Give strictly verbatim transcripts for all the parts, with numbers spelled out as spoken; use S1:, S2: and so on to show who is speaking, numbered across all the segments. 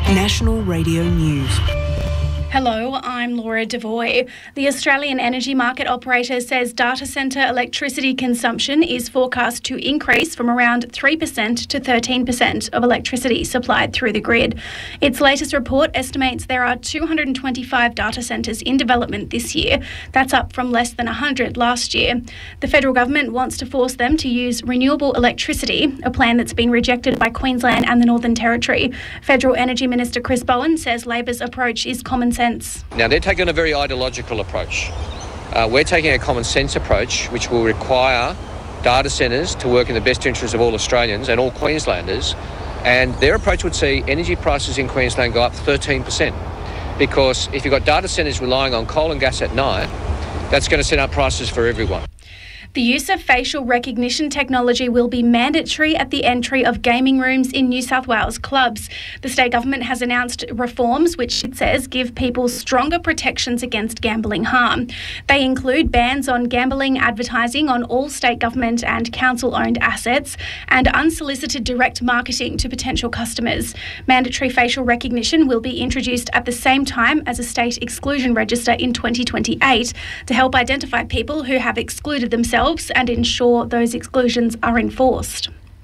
S1: National Radio News.
S2: Hello, I'm Laura Devoy. The Australian Energy Market Operator says data centre electricity consumption is forecast to increase from around three percent to thirteen percent of electricity supplied through the grid. Its latest report estimates there are two hundred twenty-five data centres in development this year. That's up from less than one hundred last year. The federal government wants to force them to use renewable electricity, a plan that's been rejected by Queensland and the Northern Territory. Federal Energy Minister Chris Bowen says Labor's approach is common sense.
S3: Now, they're taking a very ideological approach. Uh, we're taking a common sense approach, which will require data centres to work in the best interest of all Australians and all Queenslanders. And their approach would see energy prices in Queensland go up thirteen percent. Because if you've got data centres relying on coal and gas at night, that's going to send up prices for everyone.
S2: The use of facial recognition technology will be mandatory at the entry of gaming rooms in New South Wales clubs. The state government has announced reforms which it says give people stronger protections against gambling harm. They include bans on gambling advertising on all state government and council-owned assets and unsolicited direct marketing to potential customers. Mandatory facial recognition will be introduced at the same time as a state exclusion register in twenty twenty-eight to help identify people who have excluded themselves and ensure those exclusions are enforced.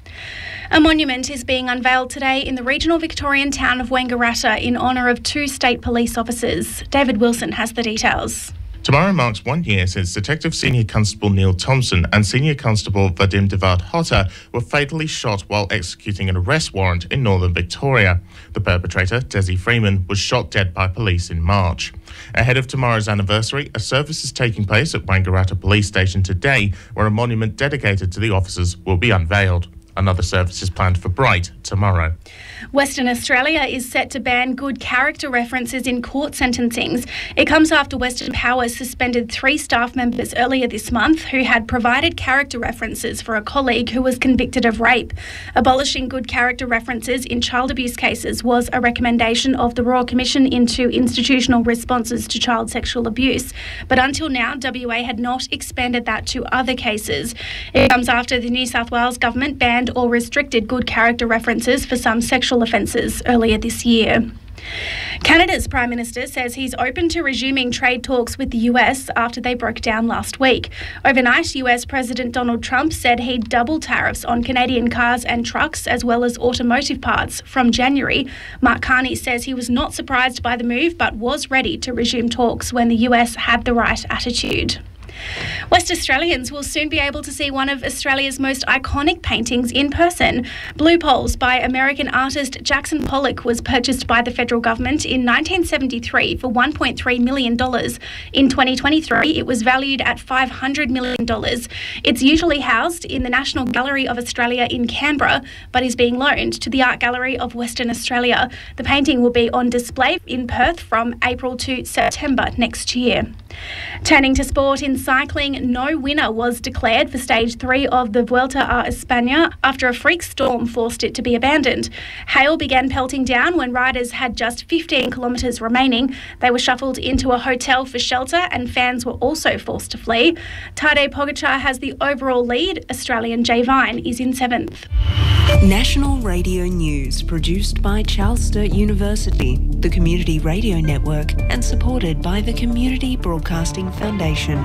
S2: A monument is being unveiled today in the regional Victorian town of Wangaratta in honour of two state police officers. David Wilson has the details.
S4: Tomorrow marks one year since Detective Senior Constable Neil Thompson and Senior Constable Vadim Devard-Hotter were fatally shot while executing an arrest warrant in northern Victoria. The perpetrator, Desi Freeman, was shot dead by police in March. Ahead of tomorrow's anniversary, a service is taking place at Wangaratta Police Station today, where a monument dedicated to the officers will be unveiled. Another service is planned for Bright tomorrow.
S2: Western Australia is set to ban good character references in court sentencings. It comes after Western Power suspended three staff members earlier this month who had provided character references for a colleague who was convicted of rape. Abolishing good character references in child abuse cases was a recommendation of the Royal Commission into Institutional Responses to Child Sexual Abuse. But until now, W A had not expanded that to other cases. It comes after the New South Wales government banned or restricted good character references for some sexual offences earlier this year. Canada's Prime Minister says he's open to resuming trade talks with the U S after they broke down last week. Overnight, U S President Donald Trump said he'd double tariffs on Canadian cars and trucks as well as automotive parts from January. Mark Carney says he was not surprised by the move but was ready to resume talks when the U S had the right attitude. West Australians will soon be able to see one of Australia's most iconic paintings in person. Blue Poles by American artist Jackson Pollock was purchased by the federal government in nineteen seventy-three for one point three million dollars. In twenty twenty-three, it was valued at five hundred million dollars. It's usually housed in the National Gallery of Australia in Canberra, but is being loaned to the Art Gallery of Western Australia. The painting will be on display in Perth from April to September next year. Turning to sport, in cycling, no winner was declared for stage three of the Vuelta a España after a freak storm forced it to be abandoned. Hail began pelting down when riders had just fifteen kilometres remaining. They were shuffled into a hotel for shelter and fans were also forced to flee. Tadej Pogacar has the overall lead. Australian Jay Vine is in seventh.
S1: National Radio News, produced by Charles Sturt University, the Community Radio Network, and supported by the Community Broadcasting Foundation.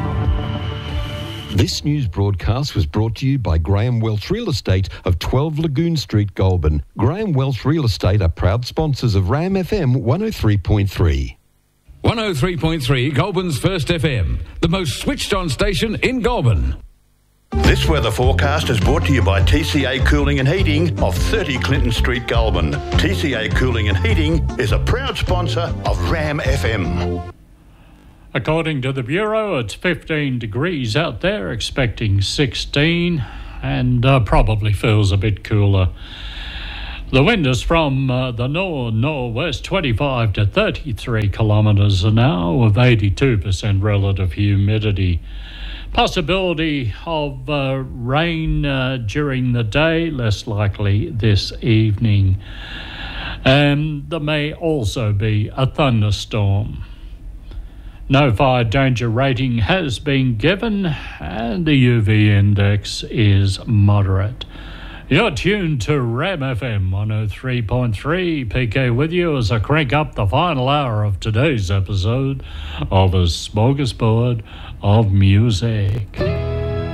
S5: This news broadcast was brought to you by Graham Welch Real Estate of twelve Lagoon Street, Goulburn. Graham Welch Real Estate are proud sponsors of RAM F M one oh three point three.
S6: one oh three point three, Goulburn's first F M, the most switched on station in Goulburn.
S7: This weather forecast is brought to you by T C A Cooling and Heating of thirty Clinton Street, Goulburn. T C A Cooling and Heating is a proud sponsor of RAM F M.
S8: According to the Bureau, it's fifteen degrees out there, expecting sixteen, and uh, probably feels a bit cooler. The wind is from uh, the north-northwest, twenty-five to thirty-three kilometres an hour, with eighty-two percent relative humidity. Possibility of uh, rain uh, during the day, less likely this evening. And there may also be a thunderstorm. No fire danger rating has been given and the U V index is moderate. You're tuned to Ram F M one oh three point three. P K with you as I crank up the final hour of today's episode of A Smorgasbord of Music.